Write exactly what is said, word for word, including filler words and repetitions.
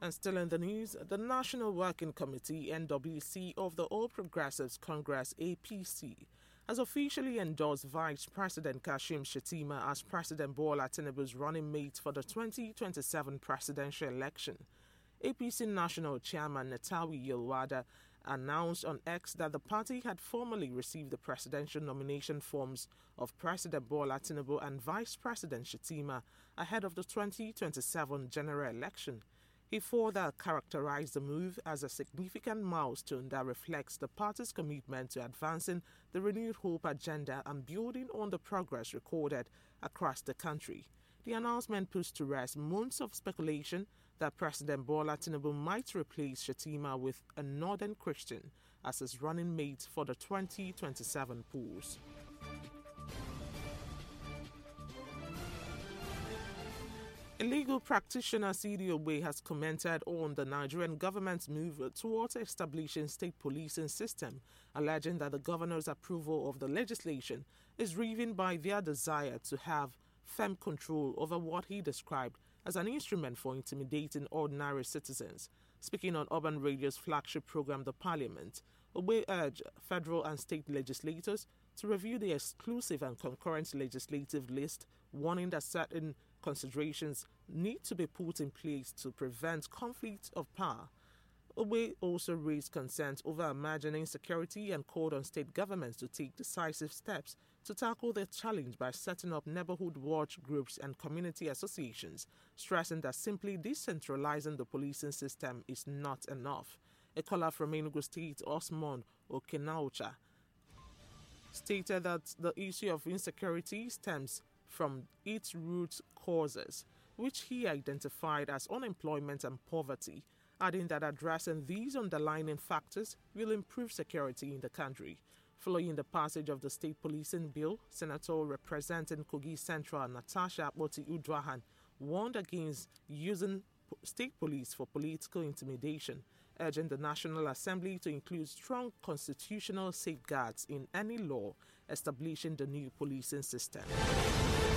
And still in the news, the National Working Committee N W C of the All Progressives Congress A P C has officially endorsed Vice President Kashim Shettima as President Bola Tinubu's running mate for the twenty twenty-seven presidential election. A P C National Chairman Netawi Yilwada announced on X that the party had formally received the presidential nomination forms of President Bola Tinubu and Vice President Shettima ahead of the twenty twenty-seven general election. He further characterized the move as a significant milestone that reflects the party's commitment to advancing the renewed hope agenda and building on the progress recorded across the country. The announcement puts to rest months of speculation that President Bola Tinubu might replace Shettima with a Northern Christian as his running mate for the twenty twenty-seven polls. A legal practitioner, Sidi Ogbe, has commented on the Nigerian government's move towards establishing state policing system, alleging that the governor's approval of the legislation is driven by their desire to have firm control over what he described as an instrument for intimidating ordinary citizens. Speaking on Urban Radio's flagship program, The Parliament, Ogbe urged federal and state legislators to review the exclusive and concurrent legislative list, warning that certain considerations need to be put in place to prevent conflict of power. Ogbe also raised concerns over emerging insecurity and called on state governments to take decisive steps to tackle the challenge by setting up neighborhood watch groups and community associations, stressing that simply decentralizing the policing system is not enough. A caller from Enugu State, Osmond Okenaucha, stated that the issue of insecurity stems from its root causes, which he identified as unemployment and poverty, adding that addressing these underlying factors will improve security in the country. Following the passage of the state policing bill, Senator representing Kogi Central Natasha Akpoti Uduaghan warned against using state police for political intimidation, urging the National Assembly to include strong constitutional safeguards in any law establishing the new policing system.